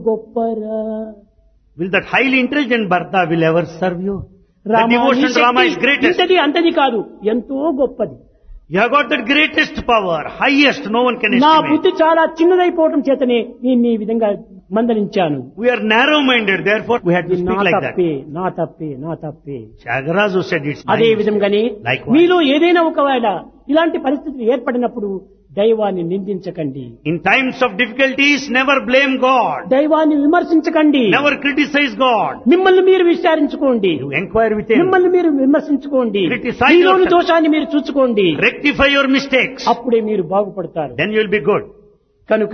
గొప్పరా. Will that highly intelligent Bharata will ever serve you? The Rama నీ devotion drama is Shakti greatest. ఇంతది అంతది కాదు, ఎంతో గొప్పది. You have got the greatest power, highest, no one can నా estimate. బుద్ధి చాలా చిన్నదైపోవటం చేతనే నేను ఈ విధంగా మందలించాను. We are narrow-minded, therefore we had to ఇది నా speak like that. తప్పే, నా తప్పే, నా తప్పే. Tyagaraja said it's అదే mine. విధంగానే Likewise. మీలో ఏదైనా ఒకవేళ ఇలాంటి పరిస్థితులు ఏర్పడినప్పుడు దైవాన్ని నిందించకండి, In times of difficulties, never blame God. దైవాన్ని విమర్శించకండి, Never criticize God. మిమ్మల్ని మీరు విచారించుకోండి, You inquire with Him. మిమ్మల్ని మీరు విమర్శించుకోండి, Criticize మీలోని yourself. దోషాన్ని మీరు చూసుకోండి. Rectify your mistakes. అప్పుడే మీరు బాగుపడతారు. Then you will be good. కనుక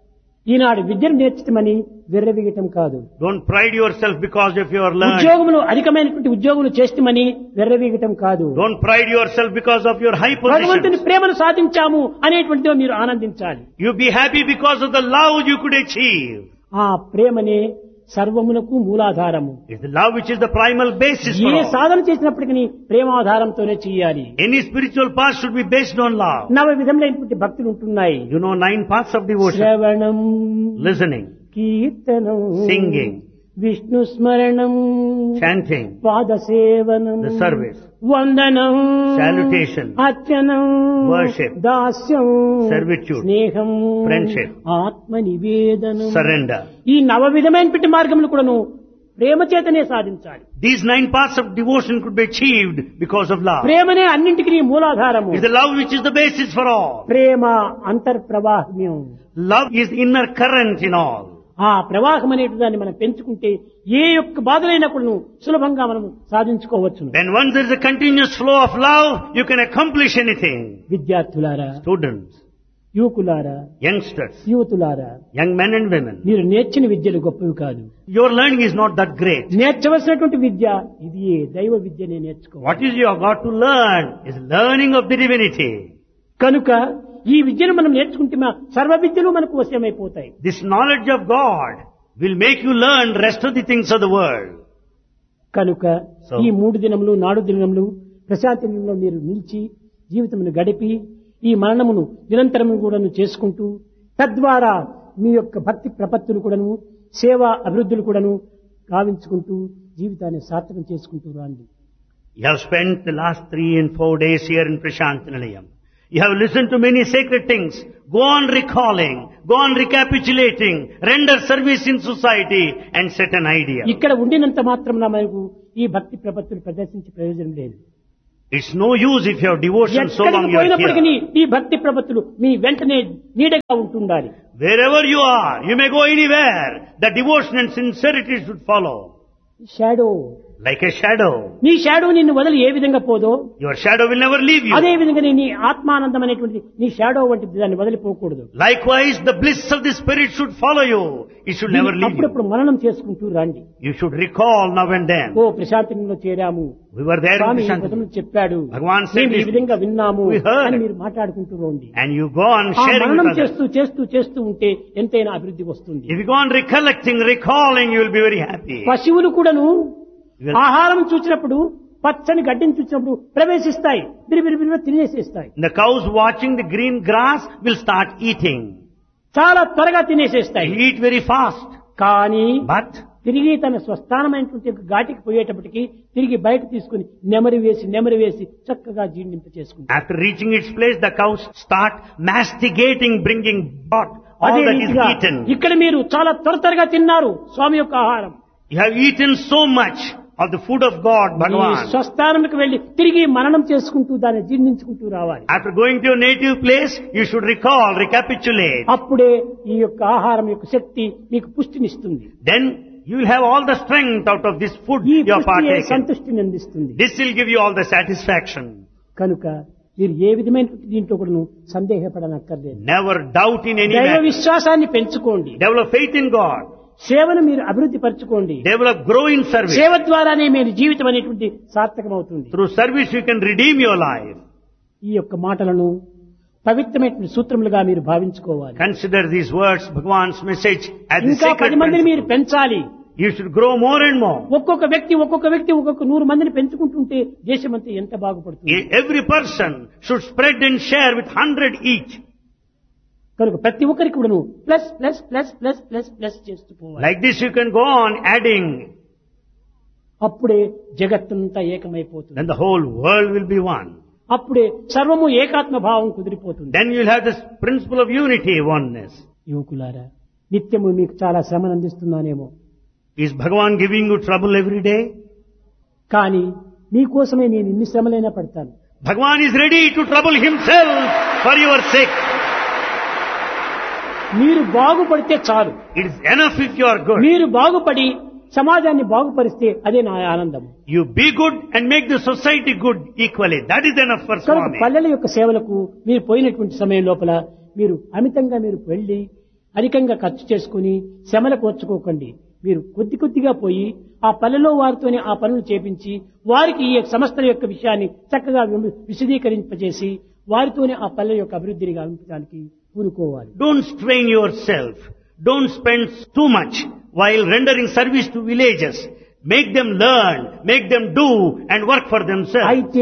ఈనాడు విద్యను నేర్చుతామని విర్రవీగటం కాదు, Don't pride yourself because of your learning. ఉద్యోగములు అధికమైనటువంటి ఉద్యోగులు చేస్తామని విర్రవీగటం కాదు, Don't pride yourself because of your high భగవంతుని position. ప్రేమను సాధించాము అనేటువంటిదో మీరు ఆనందించాలి. You be happy because of the love you could achieve. ఆ ప్రేమనే సర్వమునకు మూలాధారము. It's the love which is the primal basis for A all. సాధన చేసినప్పటికీ ప్రేమాధారంతోనే చేయాలి. Any spiritual path should be based on love. నవ విధములైనటువంటి భక్తులు ఉంటున్నాయి. You know 9 paths of devotion. శ్రవణం, Listening, కీర్తనం, singing, విష్ణు స్మరణం, chanting, పాదసేవనం, the service, వందనం, salutation, అర్చనం, worship, దాస్యం, servitude, స్నేహం, friendship, ఆత్మ నివేదనం. surrender. ఈ నవ విధమైనటువంటి మార్గములు కూడాను ప్రేమ చేతనే సాధించాలి. These 9 paths of devotion could be achieved because of love. ప్రేమనే అన్నింటికి మూలాధారము. It's the love which is the basis for all. Prema అంతర్ప్రవాహమ్యం. Love is inner current in all. ఆ ప్రవాహం అనేటి దాన్ని మనం పెంచుకుంటే ఏ యొక్క బాధలైనా కూడా సులభంగా మనం సాధించుకోవచ్చు. When once there is a continuous flow of love, you can accomplish anything. విద్యార్థులారా, Students, యువకులారా, youngsters, యువతులారా, young men and women, మీరు నేర్చిన విద్యలు గొప్పవి కాదు. your learning is not that great. నేర్చవలసినటువంటి విద్య ఇది దైవ విద్యనే నేర్చుకోవాలి. What is you have got to learn is learning of the divinity. కనుక ఈ విద్యను మనం నేర్చుకుంటే సర్వ విద్యలు మనకు వశమైపోతాయి. This knowledge of God will make you learn rest of the things of the world. కనుక So- ఈ 3 దినములు 4 దినములు ప్రశాంతంలో మీరు నిలిచి జీవితమును గడిపి ఈ మరణమును నిరంతరము కూడాను చేసుకుంటూ తద్వారా మీ యొక్క భక్తి ప్రపత్తులు కూడాను సేవా అభివృద్ధులు కూడాను గావించుకుంటూ జీవితాన్ని సార్థకం చేసుకుంటూ రండి. You have spent the last 3 and 4 days here in Prashantinalayam. You have listened to many sacred things. Go on recalling, go on recapitulating, render service in society and set an idea. ఇక్కడ ఉండినంత మాత్రం మనకు ఈ భక్తి ప్రపత్తులు ప్రదర్శించే ప్రయోజనం లేదు. It's no use if you have devotion so long ఎక్కడికి you are పోయినప్పటికీ here. ఈ భక్తి ప్రపత్తులు మీ వెంటనే నీడగా ఉంటుండాలి. Wherever you are, you may go anywhere. The devotion and sincerity should follow. Shadow, Like a shadow. నీ షాడో నిన్ను వదిలి ఏ విధంగా పోదో Your shadow will never leave అదే you. విధంగా నీ ఆత్మానందం అనేటువంటి నీ షాడో వంటిది దాన్ని వదిలిపోకూడదు. Likewise, the bliss of the Spirit should follow you. It should never leave you. అప్పుడప్పుడు మననం చేసుకుంటూ రండి. You should recall now and then. Oh ప్రశాంతంలో చేరాము, We were there in స్వామి ఈ Prashantinalayam. పదములు చెప్పాడు, భగవాన్ said మేము ఈ this. విధంగా విన్నాము We heard. అని మీరు మాట్లాడుకుంటూ రండి. And you go on ఆ sharing మననం with others. చేస్తూ చేస్తూ చేస్తూ ఉంటే ఎంతైనా అభివృద్ధి వస్తుంది. If you go on recollecting, recalling, you will be very happy. పశువులు కూడాను You will- ఆహారం చూసినప్పుడు పచ్చని గడ్డిని చూసినప్పుడు ప్రవేశిస్తాయి, బిరిబిరి తినేసేస్తాయి. The cows watching the green grass will start eating. చాలా త్వరగా తినేసేస్తాయి. They eat very fast. కానీ But తిరిగి తన స్వస్థానమైనటువంటి ఘాటికి పోయేటప్పటికి తిరిగి బయట తీసుకుని నెమరి వేసి చక్కగా జీర్ణింప చేసుకుంటాయి. after reaching its place, the cows start masticating, bringing back all అదే that is రీతిగా eaten. ఇక్కడ మీరు చాలా త్వరగా తిన్నారు స్వామి యొక్క ఆహారం. You have eaten so much of the food of God, ఈ Bhagavan. స్వస్థానంకి వెళ్లి తిరిగి మననం చేసుకుంటూ దాన్ని జీర్ణించుకుంటూ రావాలి. After going to your native place, you should recall, recapitulate. అప్పుడే ఈ యొక్క ఆహారం యొక్క శక్తి మీకు పుష్టినిస్తుంది. Then you will have all the strength out of this food ఈ you have పుష్టి partaken. సంతృష్టిని అందిస్తుంది. This will give you all the satisfaction. కనుక మీరు ఏ విధమైన దీంట్లో కూడా సందేహపడనక్కర్లేదు. Never doubt in any దైవ matter. విశ్వాసాన్ని పెంచుకోండి. Develop faith in God. సేవను మీరు అభివృద్ధి పరచుకోండి. Develop, grow in service. సేవ ద్వారానే మీరు జీవితం అనేటువంటి సార్థకమవుతుంది. Through service you can redeem your life. ఈ యొక్క మాటలను పవిత్రమైన సూత్రములుగా మీరు భావించుకోవాలి. Consider these words, Bhagavan's message, as the ఇంకా sacred 10 మందిని మీరు principle. పెంచాలి. You should grow more and more. ఒక్కొక్క వ్యక్తి ఒక్కొక్క 100 మందిని పెంచుకుంటుంటే దేశమంతా ఎంత బాగుపడుతుంది. Every person should spread and share with 100 each. కనుక ప్రతి ఒక్కరికి కూడా plus plus plus plus plus plus చేస్తూ పోవాలి. Like this you can go on adding. అప్పుడే జగత్తంతా ఏకమైపోతుంది. Then the whole world will be one. అప్పుడే సర్వము ఏకాత్మ భావం కుదిరిపోతుంది. Then you will have this principle of unity, oneness. యువకులారా, నిత్యము మీకు చాలా శ్రమను అందిస్తున్నానేమో, Is Bhagavan giving you trouble every day? కానీ మీకోసమే నేను ఇన్ని శ్రమలైనా పడతాను. Bhagavan is ready to trouble himself for your sake. మీరు బాగుపడితే చాలు. It is enough if you are good. మీరు బాగుపడి సమాజాన్ని బాగుపరిస్తే అదే నా ఆనందం. You be good and make the society good equally. That is enough for కనుక Swami. పల్లెల యొక్క సేవలకు మీరు పోయినటువంటి సమయం లోపల మీరు అమితంగా మీరు వెళ్లి అధికంగా ఖర్చు చేసుకుని శ్రమలకు వచ్చుకోకండి. మీరు కొద్ది కొద్దిగా పోయి ఆ పల్లెలో వారితోనే ఆ పనులు చేపించి వారికి ఈ సంస్థల యొక్క విషయాన్ని చక్కగా విశదీకరింపజేసి వారితోనే ఆ పల్లె యొక్క అభివృద్ధిని గావించడానికి పూనుకోవాలి. Don't strain yourself. Don't spend too much while rendering service to villages. Make them learn, make them do and work for themselves. అయితే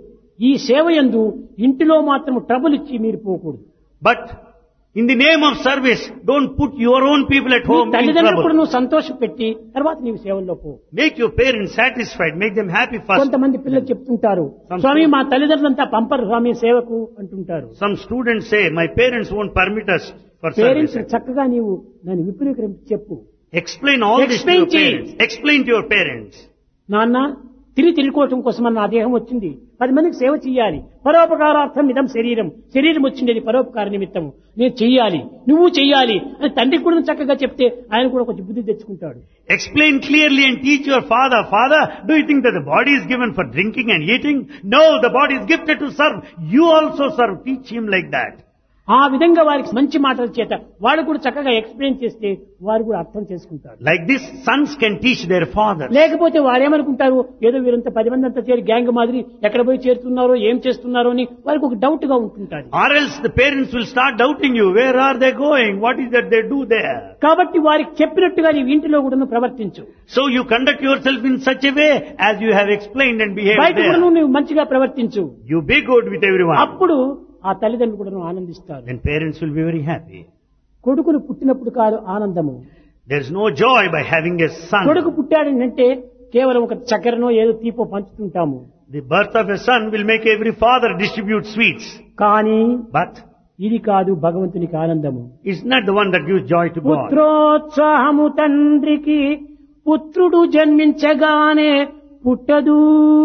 ఈ సేవ యందు ఇంటిలో మాత్రం ట్రబుల్ ఇచ్చి మీరు పోకూడదు. But in the name of service, don't put your own people at home in తల్లిదండ్రులు trouble. నువ్వు సంతోషం పెట్టి తర్వాత నీవు సేవల్లో పో. Make your parents satisfied, make them happy first. కొంతమంది పిల్లలు చెప్తుంటారు, స్వామి మా తల్లిదండ్రులంతా పంపరు స్వామి సేవకు అంటుంటారు. Some students say, my parents won't permit us for parents service. చక్కగా నీవు దాన్ని విపులీకరించి చెప్పు. Explain all this to Explain your to parents. Explain to your parents. నాన్న తిరుగుకోవటం కోసం నా దేహం వచ్చింది, 10 మందికి సేవ చేయాలి, పరోపకారార్థం ఇదం శరీరం వచ్చిండేది పరోపకార నిమిత్తము, నేను చెయ్యాలి, నువ్వు చెయ్యాలి అని తండ్రికి కూడా చక్కగా చెప్తే ఆయన కూడా కొంచెం బుద్ధి తెచ్చుకుంటాడు. Explain clearly and teach your father. Father, do you think that the body is given for drinking and eating? No, the body is gifted to serve. You also serve. Teach him like that. ఆ విధంగా వారికి మంచి మాటల చేత వాడు కూడా చక్కగా explain చేస్తే వారు కూడా అర్థం చేసుకుంటారు. Like this, sons can teach their fathers. లేకపోతే వారేమనుకుంటారు, ఏదో వీరంతా 10 మంది అంతా చేరి గ్యాంగ్ మాదిరి ఎక్కడ పోయి చేరుతున్నారో ఏం చేస్తున్నారో అని వారికి ఒక డౌట్ గా ఉంటుంటారు. Or else the parents will start doubting you. Where are they going? What is that they do there? కాబట్టి వారికి చెప్పినట్టుగా నీ ఇంటిలో కూడా ప్రవర్తించు. So you conduct yourself in such a way as you have explained and behaved బయట కూడా there. నువ్వు మంచిగా ప్రవర్తించు. You be good with everyone. అప్పుడు ఆ తల్లిదండ్రులు కూడా ఆనందిస్తారు. Then parents will be very happy. కొడుకులు పుట్టినప్పుడు కాదు ఆనందము. There is no joy by having a son. కొడుకు పుట్టాడంటే కేవలం ఒక చక్కెరనో ఏదో తీపో పంచుతుంటాము. The birth of a son will make every father distribute sweets. కానీ But ఇది కాదు భగవంతునికి ఆనందము. it's not the one that gives joy to God. పుత్రోత్సాహము తండ్రికి పుత్రుడు జన్మించగానే పుట్టదు.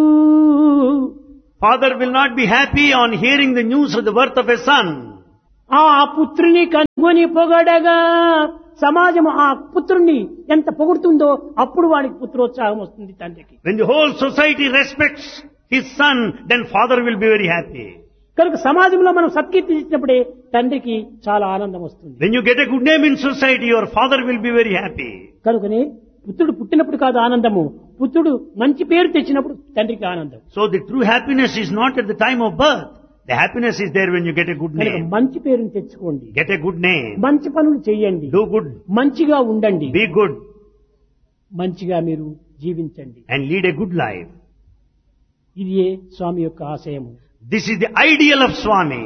Father will not be happy on hearing the news of the birth of a son. ఆ పుత్రుని కనుగొని పొగడగా సమాజం ఆ పుత్రుణ్ణి ఎంత పొగుడుతుందో అప్పుడు వాడికి పుత్రోత్సాహం వస్తుంది తండ్రికి. When the whole society respects his son, then father will be very happy. కనుక సమాజంలో మనం సత్కీర్తి ఇచ్చినప్పుడే తండ్రికి చాలా ఆనందం వస్తుంది. When you get a good name in society, your father will be very happy. కనుకనే పుత్రుడు పుట్టినప్పుడు కాదు ఆనందము, పుత్రుడు మంచి పేరు తెచ్చినప్పుడు తండ్రికి ఆనందం. So the true happiness is not at the time of birth. The happiness is there when you get a good కనుక name. మంచి పేరుని తెచ్చుకోండి, Get a good name. మంచి పనులు చేయండి, Do good. మంచిగా ఉండండి, Be good. మంచిగా మీరు జీవించండి. And lead a good life. ఇదే స్వామి యొక్క ఆశయము. This is the ideal of Swami.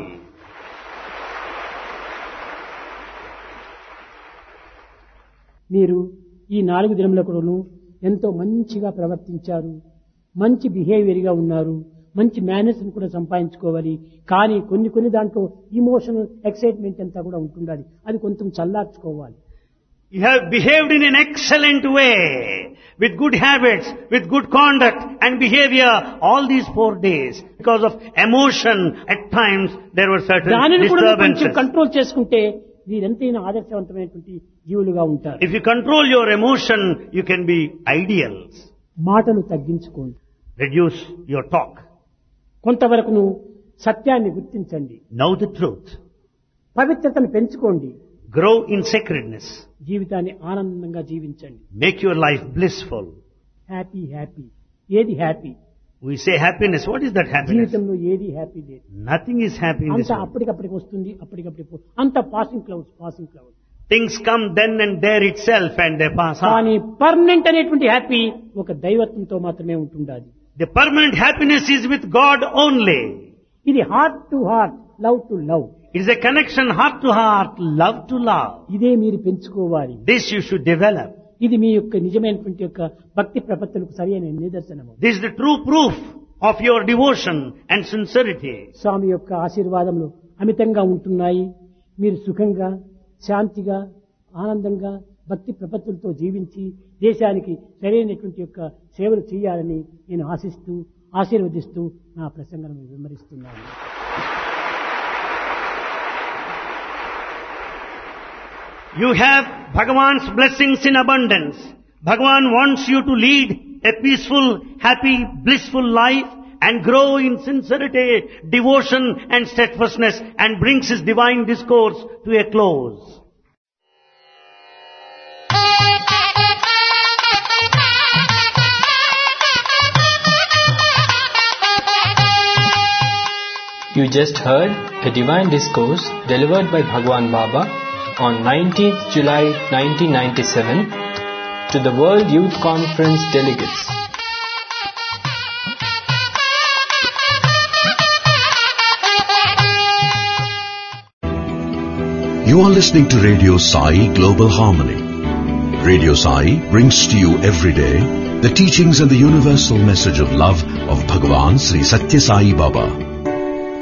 మీరు ఈ 4 దినములకును ఎంతో మంచిగా ప్రవర్తించారు, మంచి బిహేవియర్ గా ఉన్నారు, మంచి మేనర్స్ కూడా సంపాదించుకోవాలి. కానీ కొన్ని దాంట్లో ఇమోషనల్ ఎక్సైట్మెంట్ అంతా కూడా ఉంటుండాలి, అది కొంచెం చల్లార్చుకోవాలి. You have behaved in an excellent way, with good habits, with good conduct and behavior all these 4 days. Because of emotion, at times there were certain దానిని కూడా కొంచెం disturbances. కంట్రోల్ చేసుకుంటే మీరెంతైనా ఆదర్శవంతమైనటువంటి జీవులుగా ఉంటారు. If you control your emotion, you can be ideals. మాటలు తగ్గించుకోండి, Reduce your talk. కొంతవరకును సత్యాన్ని గుర్తించండి, Know the truth. పవిత్రతను పెంచుకోండి, Grow in sacredness. జీవితాన్ని ఆనందంగా జీవించండి. Make your life blissful. Happy happy ఏది happy? We say happiness. What is that happiness? జీవితంలో ఏది హ్యాపీ లేదు. Nothing is happy in this అంతా world. అప్పటికప్పటికి వస్తుంది, అప్పటికప్పుడు అంత passing clouds. Things come then and there itself and they pass కానీ on. Permanent అనేటువంటి హ్యాపీ ఒక దైవత్వంతో మాత్రమే ఉంటుండాలి. The permanent happiness is with God only. ఇది heart to heart, love to love. It is a connection heart to heart, love to love. ఇదే మీరు పెంచుకోవాలి. This you should develop. ఇది మీ యొక్క నిజమైనటువంటి యొక్క భక్తి ప్రపత్తులకు సరైన నిదర్శనము. This is the true proof of your devotion and sincerity. స్వామి యొక్క ఆశీర్వాదములు అమితంగా ఉంటున్నాయి. మీరు సుఖంగా, శాంతిగా, ఆనందంగా భక్తి ప్రపత్తులతో జీవించి దేశానికి సరైనటువంటి యొక్క సేవలు చేయాలని నేను ఆశిస్తూ ఆశీర్వదిస్తూ నా ప్రసంగాన్ని వివరిస్తున్నాను. You have Bhagavan's blessings in abundance. Bhagavan wants you to lead a peaceful, happy, blissful life and grow in sincerity, devotion and steadfastness, and brings his divine discourse to a close. You just heard a divine discourse delivered by Bhagwan Baba on 19th July 1997 to the World Youth Conference delegates. You are listening to Radio Sai Global Harmony. Radio Sai brings to you every day the teachings and the universal message of love of Bhagavan Sri Satya Sai Baba.